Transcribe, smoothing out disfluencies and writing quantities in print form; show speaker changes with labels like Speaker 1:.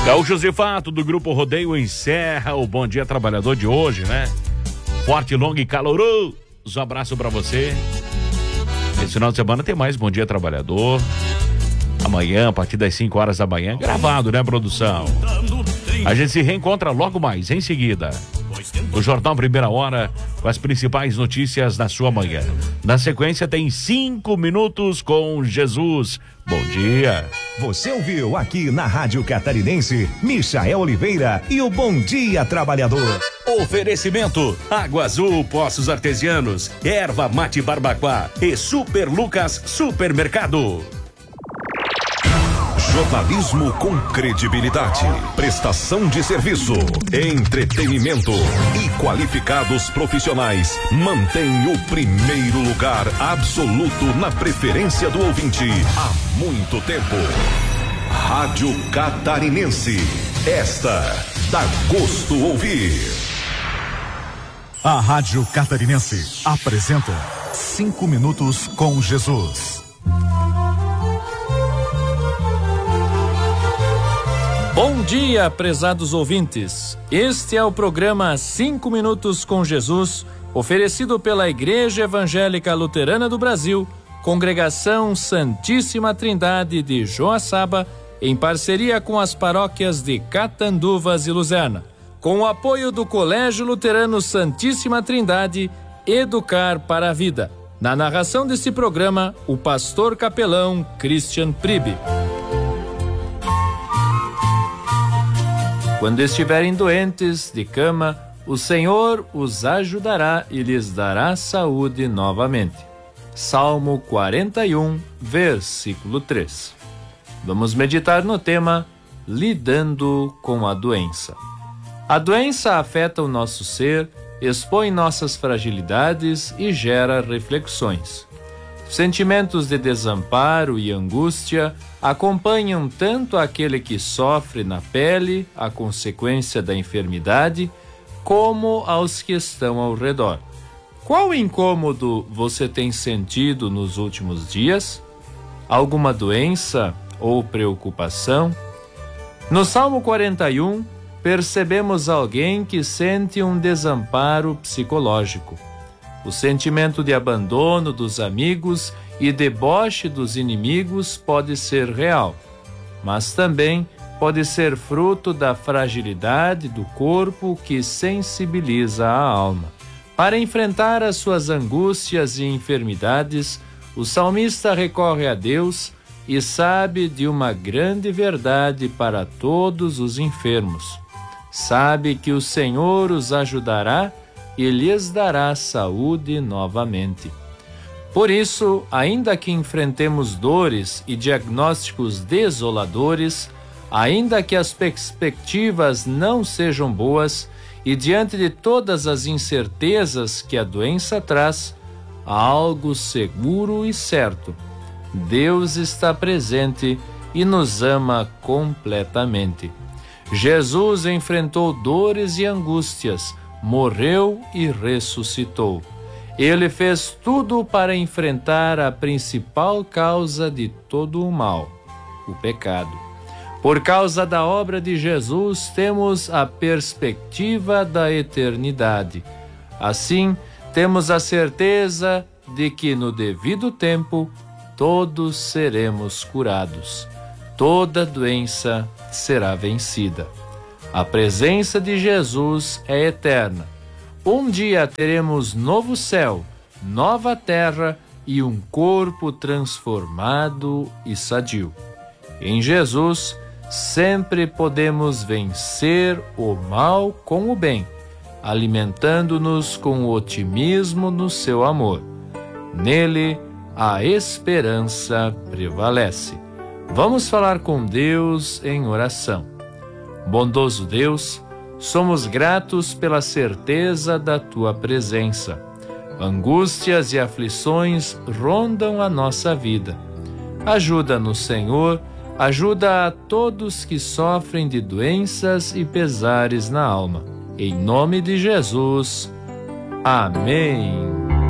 Speaker 1: Gaúchos de Fato, do Grupo Rodeio, encerra o Bom Dia Trabalhador de hoje, né? Forte, longo e caloroso abraço pra você. Esse final de semana tem mais Bom Dia Trabalhador. Amanhã, a partir das 5 horas da manhã, gravado, né, produção? A gente se reencontra logo mais, em seguida. O Jornal Primeira Hora, com as principais notícias da sua manhã. Na sequência tem 5 minutos com Jesus. Bom dia.
Speaker 2: Você ouviu aqui na Rádio Catarinense, Michael Oliveira e o Bom Dia Trabalhador.
Speaker 3: Oferecimento: Água Azul Poços Artesianos, Erva Mate Barbacoa e Super Lucas Supermercado.
Speaker 2: Jornalismo com credibilidade, prestação de serviço, entretenimento e qualificados profissionais mantém o primeiro lugar absoluto na preferência do ouvinte há muito tempo. Rádio Catarinense, esta dá gosto ouvir.
Speaker 4: A Rádio Catarinense apresenta 5 minutos com Jesus.
Speaker 5: Bom dia, prezados ouvintes. Este é o programa 5 Minutos com Jesus, oferecido pela Igreja Evangélica Luterana do Brasil, Congregação Santíssima Trindade de Joaçaba, em parceria com as paróquias de Catanduvas e Luzerna, com o apoio do Colégio Luterano Santíssima Trindade, Educar para a Vida. Na narração deste programa, o pastor capelão Christian Pribe. Quando estiverem doentes de cama, o Senhor os ajudará e lhes dará saúde novamente. Salmo 41, versículo 3. Vamos meditar no tema Lidando com a doença. A doença afeta o nosso ser, expõe nossas fragilidades e gera reflexões. Sentimentos de desamparo e angústia acompanham tanto aquele que sofre na pele a consequência da enfermidade, como aos que estão ao redor. Qual incômodo você tem sentido nos últimos dias? Alguma doença ou preocupação? No Salmo 41, percebemos alguém que sente um desamparo psicológico. O sentimento de abandono dos amigos e deboche dos inimigos pode ser real, mas também pode ser fruto da fragilidade do corpo que sensibiliza a alma. Para enfrentar as suas angústias e enfermidades, o salmista recorre a Deus e sabe de uma grande verdade para todos os enfermos. Sabe que o Senhor os ajudará e lhes dará saúde novamente. Por isso, ainda que enfrentemos dores e diagnósticos desoladores, ainda que as perspectivas não sejam boas e diante de todas as incertezas que a doença traz, há algo seguro e certo. Deus está presente e nos ama completamente. Jesus enfrentou dores e angústias, morreu e ressuscitou. Ele fez tudo para enfrentar a principal causa de todo o mal, o pecado. Por causa da obra de Jesus, temos a perspectiva da eternidade. Assim, temos a certeza de que no devido tempo, todos seremos curados. Toda doença será vencida. A presença de Jesus é eterna. Um dia teremos novo céu, nova terra e um corpo transformado e sadio. Em Jesus, sempre podemos vencer o mal com o bem, alimentando-nos com o otimismo no seu amor. Nele, a esperança prevalece. Vamos falar com Deus em oração. Bondoso Deus, somos gratos pela certeza da Tua presença. Angústias e aflições rondam a nossa vida. Ajuda-nos, Senhor, ajuda a todos que sofrem de doenças e pesares na alma. Em nome de Jesus. Amém.